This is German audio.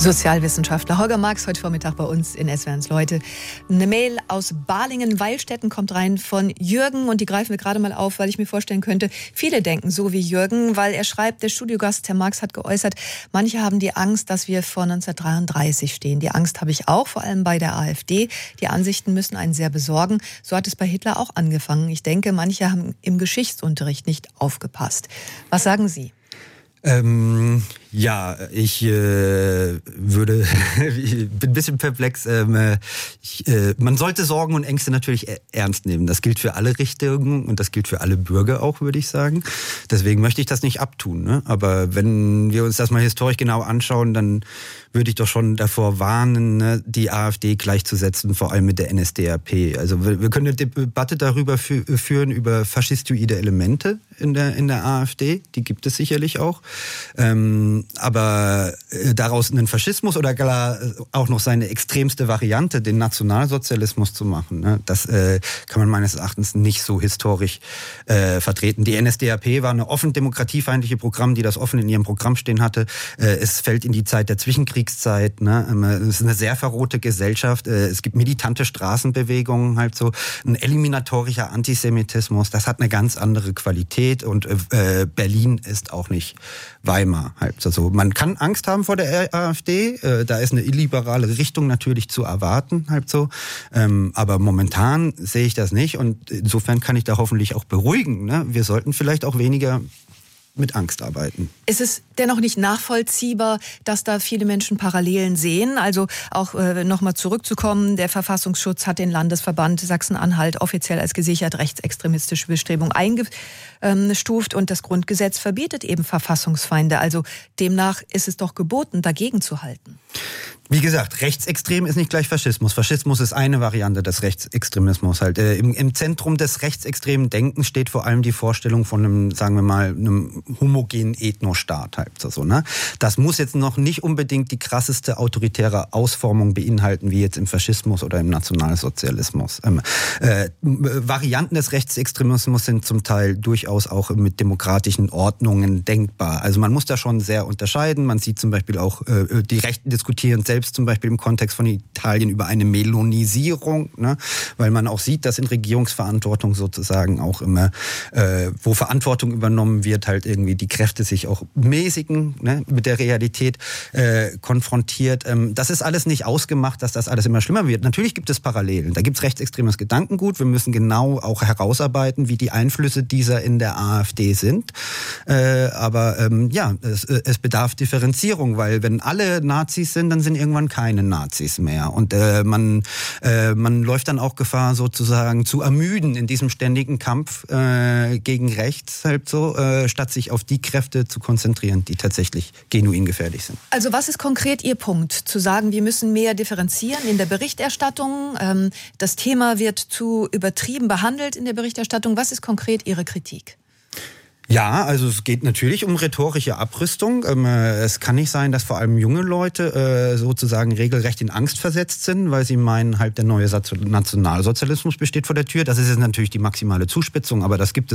Sozialwissenschaftler Holger Marx heute Vormittag bei uns in SWR1 Leute. Eine Mail aus Balingen-Weilstätten kommt rein von Jürgen und die greifen wir gerade mal auf, weil ich mir vorstellen könnte, viele denken so wie Jürgen, weil er schreibt, der Studiogast Herr Marx hat geäußert, manche haben die Angst, dass wir vor 1933 stehen. Die Angst habe ich auch, vor allem bei der AfD. Die Ansichten müssen einen sehr besorgen. So hat es bei Hitler auch angefangen. Ich denke, manche haben im Geschichtsunterricht nicht aufgepasst. Was sagen Sie? Ja, ich bin ein bisschen perplex. Man sollte Sorgen und Ängste natürlich ernst nehmen. Das gilt für alle Richtungen und das gilt für alle Bürger auch, würde ich sagen. Deswegen möchte ich das nicht abtun. Ne? Aber wenn wir uns das mal historisch genau anschauen, dann würde ich doch schon davor warnen, ne, die AfD gleichzusetzen, vor allem mit der NSDAP. Also wir können eine Debatte darüber führen, über faschistoide Elemente in der AfD. Die gibt es sicherlich auch. Aber daraus einen Faschismus oder gar auch noch seine extremste Variante, den Nationalsozialismus zu machen, ne, das kann man meines Erachtens nicht so historisch vertreten. Die NSDAP war eine offen demokratiefeindliche Programm, die das offen in ihrem Programm stehen hatte. Es fällt in die Zeit der Zwischenkriegszeit. Ne, es ist eine sehr verrohte Gesellschaft. Es gibt militante Straßenbewegungen, halt so ein eliminatorischer Antisemitismus. Das hat eine ganz andere Qualität und Berlin ist auch nicht Weimar. Halt. Also man kann Angst haben vor der AfD, da ist eine illiberale Richtung natürlich zu erwarten, halt so. Aber momentan sehe ich das nicht und insofern kann ich da hoffentlich auch beruhigen. Ne? Wir sollten vielleicht auch weniger mit Angst arbeiten. Ist es dennoch nicht nachvollziehbar, dass da viele Menschen Parallelen sehen? Also auch nochmal zurückzukommen, der Verfassungsschutz hat den Landesverband Sachsen-Anhalt offiziell als gesichert rechtsextremistische Bestrebung eingestuft und das Grundgesetz verbietet eben Verfassungsfeinde. Also demnach ist es doch geboten, dagegen zu halten. Wie gesagt, rechtsextrem ist nicht gleich Faschismus. Faschismus ist eine Variante des Rechtsextremismus. Halt. Im Zentrum des rechtsextremen Denkens steht vor allem die Vorstellung von einem, sagen wir mal, einem homogenen Ethnostaat. Halt. So, ne? Das muss jetzt noch nicht unbedingt die krasseste autoritäre Ausformung beinhalten, wie jetzt im Faschismus oder im Nationalsozialismus. Varianten des Rechtsextremismus sind zum Teil durchaus auch mit demokratischen Ordnungen denkbar. Also man muss da schon sehr unterscheiden. Man sieht zum Beispiel auch, die Rechten diskutieren selbst zum Beispiel im Kontext von Italien über eine Melonisierung, ne? Weil man auch sieht, dass in Regierungsverantwortung sozusagen auch immer, wo Verantwortung übernommen wird, halt irgendwie die Kräfte sich auch mäßigen, ne? Mit der Realität konfrontiert. Das ist alles nicht ausgemacht, dass das alles immer schlimmer wird. Natürlich gibt es Parallelen. Da gibt es rechtsextremes Gedankengut. Wir müssen genau auch herausarbeiten, wie die Einflüsse dieser in der AfD sind. Aber es bedarf Differenzierung, weil wenn alle Nazis sind, dann sind irgendwann keine Nazis mehr. Und man läuft dann auch Gefahr, sozusagen zu ermüden in diesem ständigen Kampf gegen rechts, halt so, statt sich auf die Kräfte zu konzentrieren, die tatsächlich genuin gefährlich sind. Also was ist konkret Ihr Punkt? Zu sagen, wir müssen mehr differenzieren in der Berichterstattung. Das Thema wird zu übertrieben behandelt in der Berichterstattung. Was ist konkret Ihre Kritik? Ja, also es geht natürlich um rhetorische Abrüstung. Es kann nicht sein, dass vor allem junge Leute sozusagen regelrecht in Angst versetzt sind, weil sie meinen, halt der neue Nationalsozialismus besteht vor der Tür. Das ist jetzt natürlich die maximale Zuspitzung, aber das gibt es